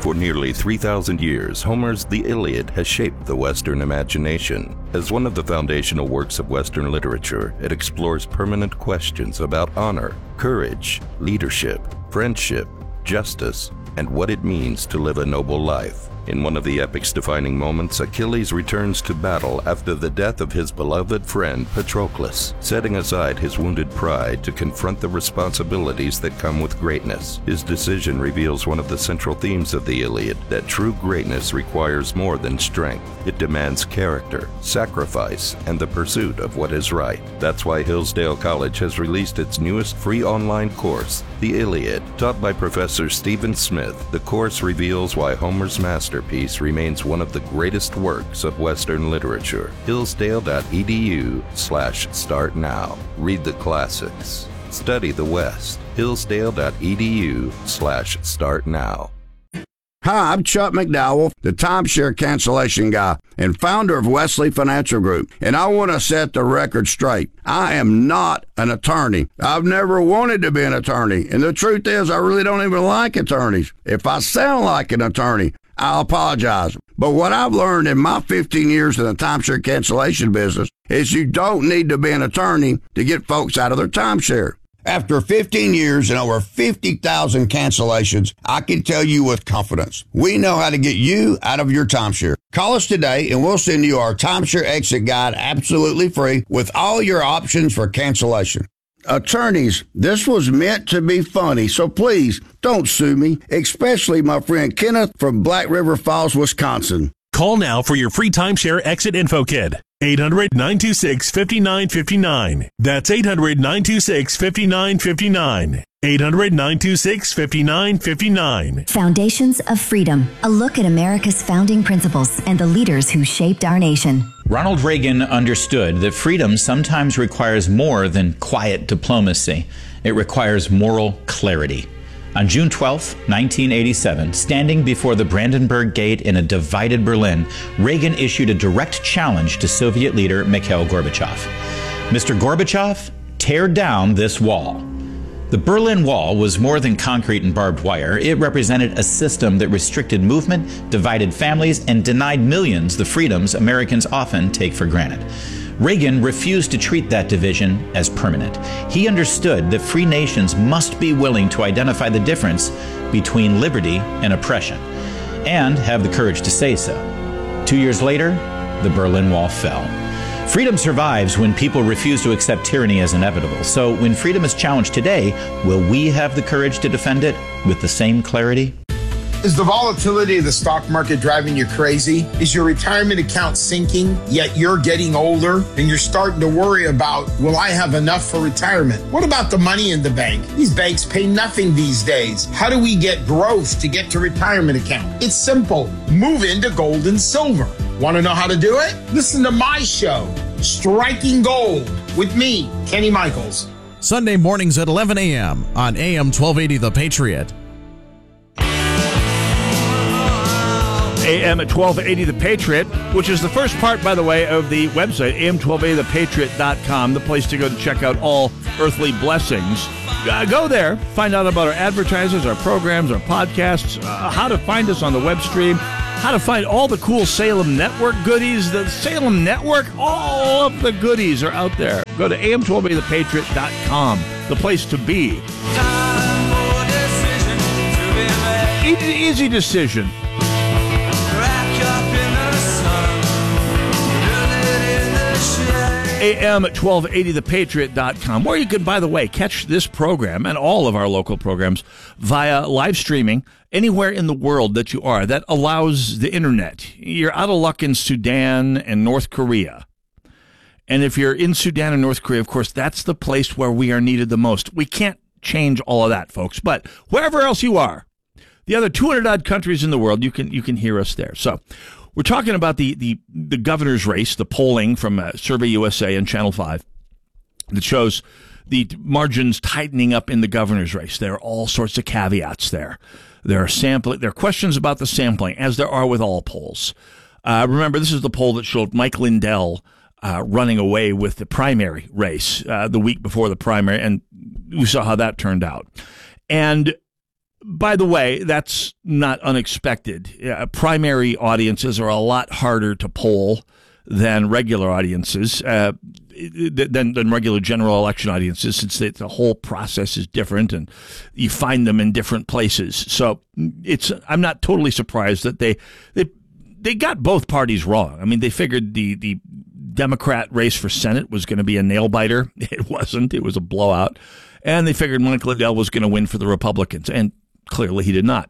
For nearly 3,000 years, Homer's The Iliad has shaped the Western imagination. As one of the foundational works of Western literature, it explores permanent questions about honor, courage, leadership, friendship, justice, and what it means to live a noble life. In one of the epic's defining moments, Achilles returns to battle after the death of his beloved friend Patroclus, setting aside his wounded pride to confront the responsibilities that come with greatness. His decision reveals one of the central themes of the Iliad, that true greatness requires more than strength. It demands character, sacrifice, and the pursuit of what is right. That's why Hillsdale College has released its newest free online course, The Iliad. Taught by Professor Stephen Smith, the course reveals why Homer's masterpiece remains one of the greatest works of Western literature. Hillsdale.edu/start now. Read the classics. Study the West. Hillsdale.edu/start now. Hi, I'm Chuck McDowell, the timeshare cancellation guy and founder of Wesley Financial Group, and I want to set the record straight. I am not an attorney. I've never wanted to be an attorney, and the truth is I really don't even like attorneys. If I sound like an attorney, I'll apologize. But what I've learned in my 15 years in the timeshare cancellation business is you don't need to be an attorney to get folks out of their timeshare. After 15 years and over 50,000 cancellations, I can tell you with confidence, we know how to get you out of your timeshare. Call us today and we'll send you our timeshare exit guide absolutely free with all your options for cancellation. Attorneys, this was meant to be funny, so please don't sue me, especially my friend Kenneth from Black River Falls, Wisconsin. Call now for your free timeshare exit info kit. 800-926-5959. That's 800-926-5959. 800-926-5959. Foundations of Freedom. A look at America's founding principles and the leaders who shaped our nation. Ronald Reagan understood that freedom sometimes requires more than quiet diplomacy. It requires moral clarity. On June 12, 1987, standing before the Brandenburg Gate in a divided Berlin, Reagan issued a direct challenge to Soviet leader Mikhail Gorbachev. Mr. Gorbachev, tear down this wall. The Berlin Wall was more than concrete and barbed wire. It represented a system that restricted movement, divided families, and denied millions the freedoms Americans often take for granted. Reagan refused to treat that division as permanent. He understood that free nations must be willing to identify the difference between liberty and oppression, and have the courage to say so. 2 years later, the Berlin Wall fell. Freedom survives when people refuse to accept tyranny as inevitable. So when freedom is challenged today, will we have the courage to defend it with the same clarity? Is the volatility of the stock market driving you crazy? Is your retirement account sinking, yet you're getting older and you're starting to worry about, will I have enough for retirement? What about the money in the bank? These banks pay nothing these days. How do we get growth to get to retirement account? It's simple. Move into gold and silver. Want to know how to do it? Listen to my show, Striking Gold, with me, Kenny Michaels. Sunday mornings at 11 a.m. on AM 1280 The Patriot. AM at 1280 The Patriot, which is the first part, by the way, of the website, am1280thepatriot.com, the place to go to check out all earthly blessings. Go there, find out about our advertisers, our programs, our podcasts, how to find us on the web stream, how to find all the cool Salem Network goodies. The Salem Network, all of the goodies are out there. Go to am1280thepatriot.com, the place to be. Easy decision. am1280thepatriot.com, where you can, by the way, catch this program and all of our local programs via live streaming anywhere in the world that you are. That allows the internet. You're out of luck in Sudan and North Korea. And if you're in Sudan and North Korea, of course, that's the place where we are needed the most. We can't change all of that, folks, but wherever else you are, the other 200-odd countries in the world, you can hear us there. So we're talking about the governor's race, the polling from Survey USA and Channel 5 that shows the margins tightening up in the governor's race. There are all sorts of caveats there. There are questions about the sampling, as there are with all polls. Remember, this is the poll that showed Mike Lindell running away with the primary race the week before the primary, and we saw how that turned out. And By the way, that's not unexpected. Primary audiences are a lot harder to poll than regular audiences, than regular general election audiences, since the whole process is different and you find them in different places. So I'm not totally surprised that they got both parties wrong. I mean, they figured the Democrat race for Senate was going to be a nail biter. It wasn't. It was a blowout. And they figured Mike Lindell was going to win for the Republicans, and clearly he did not.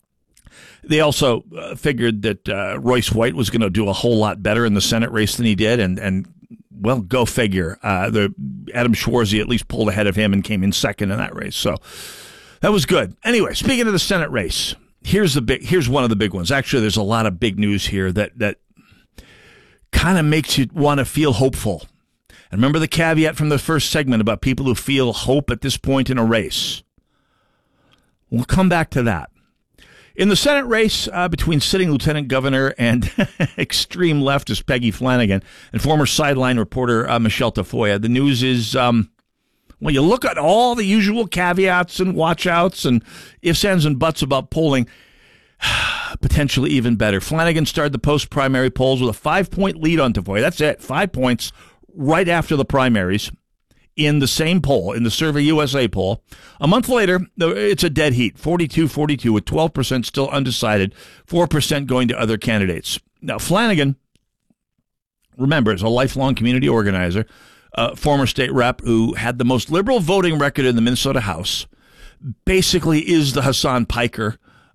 They also figured that Royce White was going to do a whole lot better in the Senate race than he did, and well, go figure. Adam Schwarzy at least pulled ahead of him and came in second in that race, so that was good. Anyway, speaking of the Senate race, here's one of the big ones. Actually, there's a lot of big news here that kind of makes you want to feel hopeful. And remember the caveat from the first segment about people who feel hope at this point in a race. We'll come back to that. In the Senate race between sitting Lieutenant Governor and extreme leftist Peggy Flanagan and former sideline reporter Michelle Tafoya, the news is, when you look at all the usual caveats and watch-outs and ifs, ands, and buts about polling, potentially even better. Flanagan started the post-primary polls with a 5-point lead on Tafoya. That's it, 5 points right after the primaries. In the same poll, in the Survey USA poll. A month later, it's a dead heat, 42-42, with 12% still undecided, 4% going to other candidates. Now, Flanagan, remember, is a lifelong community organizer, former state rep who had the most liberal voting record in the Minnesota House, basically is the Hassan Piker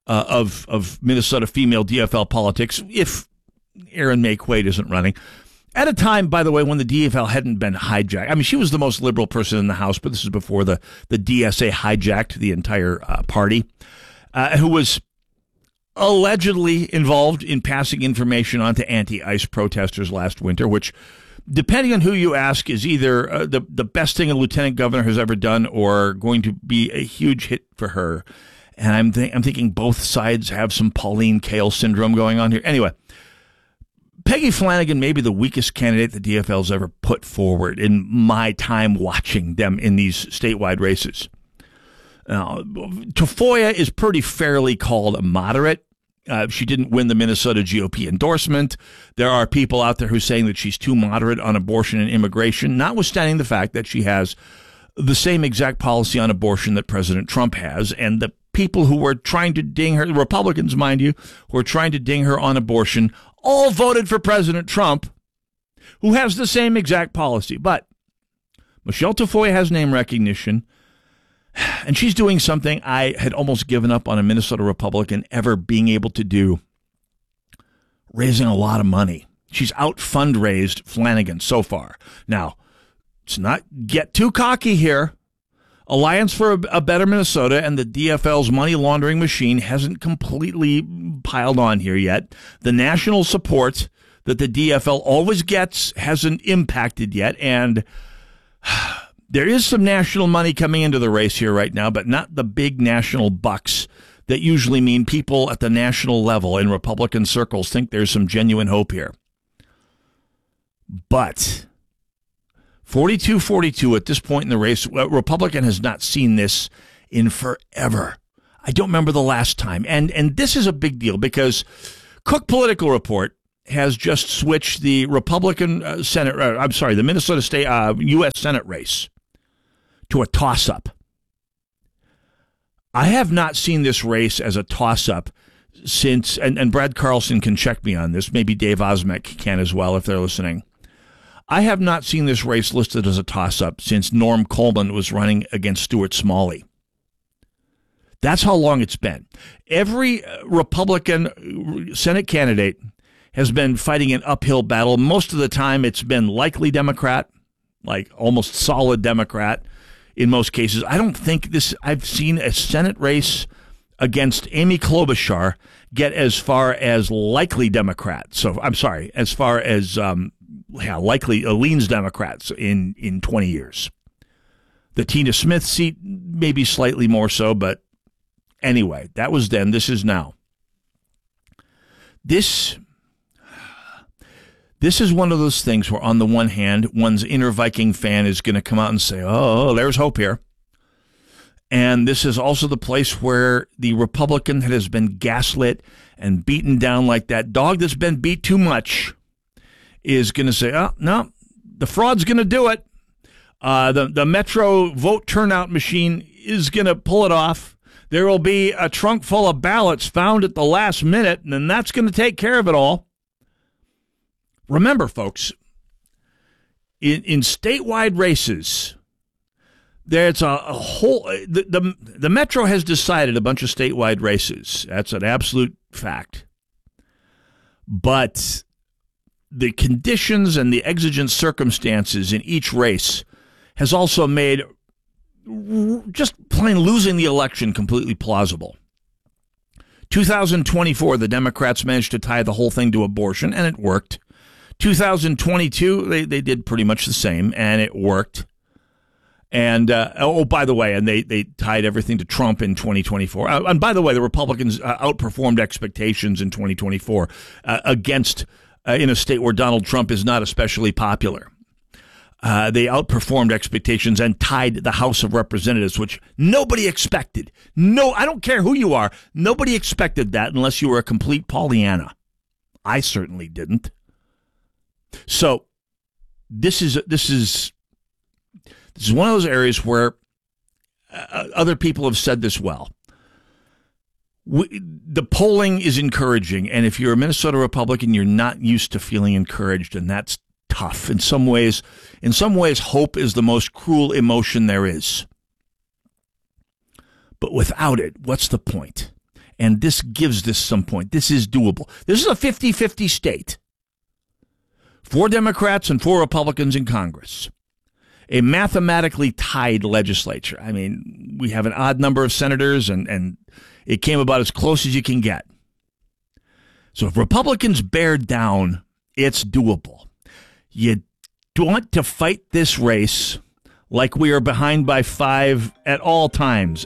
of Minnesota female DFL politics, if Aaron May Quaid isn't running. At a time, by the way, when the DFL hadn't been hijacked. I mean, she was the most liberal person in the House, but this is before the DSA hijacked the entire party, who was allegedly involved in passing information on to anti-ICE protesters last winter, which, depending on who you ask, is either the best thing a lieutenant governor has ever done or going to be a huge hit for her. And I'm thinking both sides have some Pauline Kael syndrome going on here. Anyway, Peggy Flanagan may be the weakest candidate the DFL's ever put forward in my time watching them in these statewide races. Now, Tafoya is pretty fairly called a moderate. She didn't win the Minnesota GOP endorsement. There are people out there who are saying that she's too moderate on abortion and immigration, notwithstanding the fact that she has the same exact policy on abortion that President Trump has. And the people who were trying to ding her, Republicans, mind you, who are trying to ding her on abortion, all voted for President Trump, who has the same exact policy. But Michelle Tafoya has name recognition, and she's doing something I had almost given up on a Minnesota Republican ever being able to do, raising a lot of money. She's out-fundraised Flanagan so far. Now, let's not get too cocky here. Alliance for a Better Minnesota and the DFL's money laundering machine hasn't completely piled on here yet. The national support that the DFL always gets hasn't impacted yet, and there is some national money coming into the race here right now, but not the big national bucks that usually mean people at the national level in Republican circles think there's some genuine hope here. But 42-42 at this point in the race. Republican has not seen this in forever. I don't remember the last time. And this is a big deal because Cook Political Report has just switched the Republican the Minnesota State U.S. Senate race to a toss-up. I have not seen this race as a toss-up since, and Brad Carlson can check me on this, maybe Dave Osmek can as well if they're listening. I have not seen this race listed as a toss-up since Norm Coleman was running against Stuart Smalley. That's how long it's been. Every Republican Senate candidate has been fighting an uphill battle. Most of the time it's been likely Democrat, like almost solid Democrat in most cases. I don't think I've seen a Senate race against Amy Klobuchar get as far as likely Democrat. So I'm sorry, as far as likely leans Democrats in 20 years. The Tina Smith seat, maybe slightly more so, but anyway, that was then. This is now. This is one of those things where, on the one hand, one's inner Viking fan is going to come out and say, oh, there's hope here. And this is also the place where the Republican that has been gaslit and beaten down like that dog that's been beat too much is going to say, oh, no, the fraud's going to do it. The Metro vote turnout machine is going to pull it off. There will be a trunk full of ballots found at the last minute, and then that's going to take care of it all. Remember, folks, in statewide races, there's a whole the Metro has decided a bunch of statewide races. That's an absolute fact. But the conditions and the exigent circumstances in each race has also made just plain losing the election completely plausible. 2024, the Democrats managed to tie the whole thing to abortion, and it worked. 2022, they did pretty much the same, and it worked. And, by the way, and they tied everything to Trump in 2024. And by the way, the Republicans outperformed expectations in 2024 against in a state where Donald Trump is not especially popular. They outperformed expectations and tied the House of Representatives, which nobody expected. No, I don't care who you are. Nobody expected that unless you were a complete Pollyanna. I certainly didn't. So this is one of those areas where other people have said this well. The polling is encouraging, and if you're a Minnesota Republican, you're not used to feeling encouraged, and that's tough. In some ways, hope is the most cruel emotion there is. But without it, what's the point? And this gives this some point. This is doable. This is a 50-50 state. 4 Democrats and 4 Republicans in Congress. A mathematically tied legislature. I mean, we have an odd number of senators, and it came about as close as you can get. So if Republicans bear down, it's doable. You want to fight this race like we are behind by 5 at all times.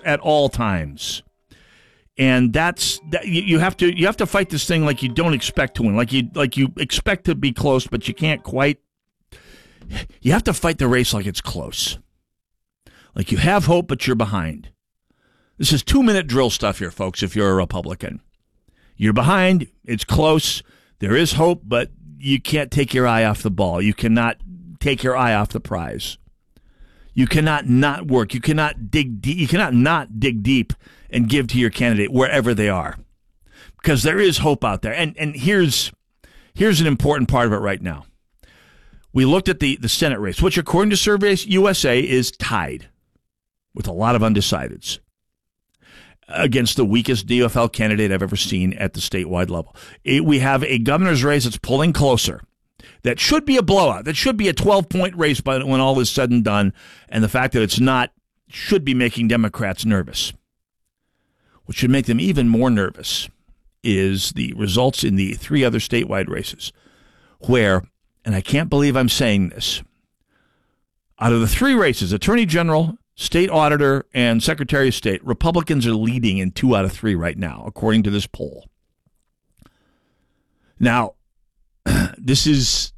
And you have to fight this thing like you don't expect to win, like you expect to be close, but you can't quite. You have to fight the race like it's close. Like you have hope, but you're behind. This is 2-minute drill stuff here, folks, if you're a Republican. You're behind, it's close, there is hope, but you can't take your eye off the ball. You cannot take your eye off the prize. You cannot not work. You cannot dig deep. You cannot not dig deep and give to your candidate wherever they are. Because there is hope out there. And here's an important part of it right now. We looked at the Senate race, which according to Surveys USA is tied with a lot of undecideds against the weakest DFL candidate I've ever seen at the statewide level. We have a governor's race that's pulling closer. That should be a blowout. That should be a 12-point race when all is said and done. And the fact that it's not should be making Democrats nervous. What should make them even more nervous is the results in the 3 other statewide races where, and I can't believe I'm saying this, out of the 3 races, Attorney General, State Auditor, and Secretary of State, Republicans are leading in 2 out of 3 right now, according to this poll. Now, this was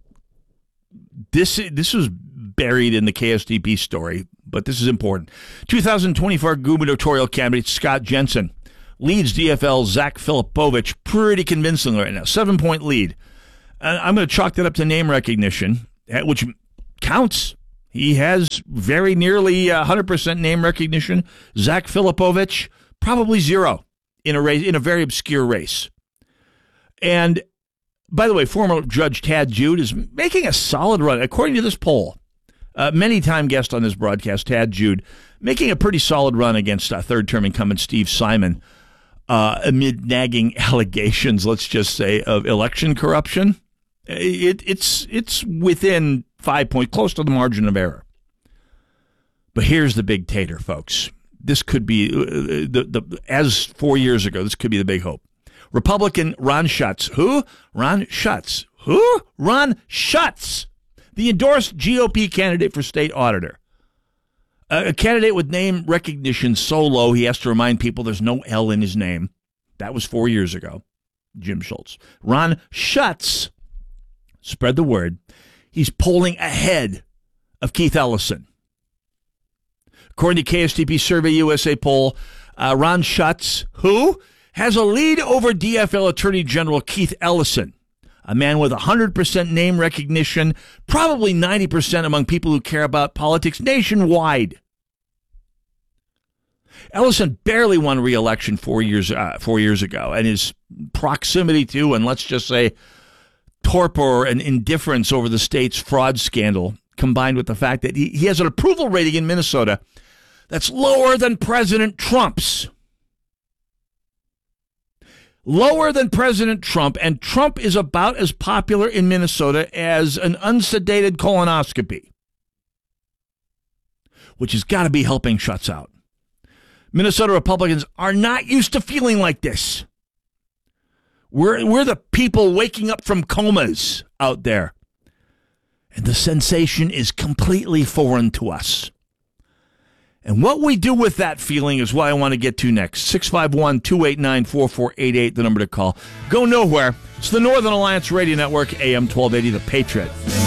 buried in the KSTP story, but this is important. 2024 gubernatorial candidate Scott Jensen leads DFL Zach Filipovich pretty convincingly right now, 7-point lead. I'm going to chalk that up to name recognition, which counts. He has very nearly 100% name recognition. Zach Filipovich, probably 0 in a very obscure race. And by the way, former Judge Tad Jude is making a solid run. According to this poll, many-time guest on this broadcast, Tad Jude, making a pretty solid run against third-term incumbent Steve Simon amid nagging allegations, let's just say, of election corruption. It's within 5 points, close to the margin of error. But here's the big tater, folks. This could be, as 4 years ago, this could be the big hope. Republican Ron Schutz. Who? Ron Schutz. Who? Ron Schutz. The endorsed GOP candidate for state auditor. A candidate with name recognition so low he has to remind people there's no L in his name. That was 4 years ago. Jim Schultz. Ron Schutz. Spread the word. He's polling ahead of Keith Ellison. According to KSTP Survey USA poll, Ron Schutz, who has a lead over DFL Attorney General Keith Ellison, a man with 100% name recognition, probably 90% among people who care about politics nationwide. Ellison barely won re-election 4 years ago, and his proximity to, and let's just say, torpor and indifference over the state's fraud scandal, combined with the fact that he has an approval rating in Minnesota that's lower than President Trump's. Lower than President Trump, and Trump is about as popular in Minnesota as an unsedated colonoscopy, which has got to be helping Schutz out. Minnesota Republicans are not used to feeling like this. We're the people waking up from comas out there, and the sensation is completely foreign to us. And what we do with that feeling is what I want to get to next. 651-289-4488, the number to call. Go nowhere. It's the Northern Alliance Radio Network, AM 1280, The Patriot.